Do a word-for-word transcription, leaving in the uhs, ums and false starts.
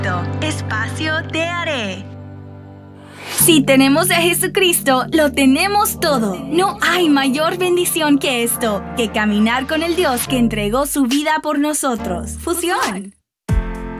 Espacio Te Haré. Si tenemos a Jesucristo, lo tenemos todo. No hay mayor bendición que esto, que caminar con el Dios que entregó su vida por nosotros. Fusión.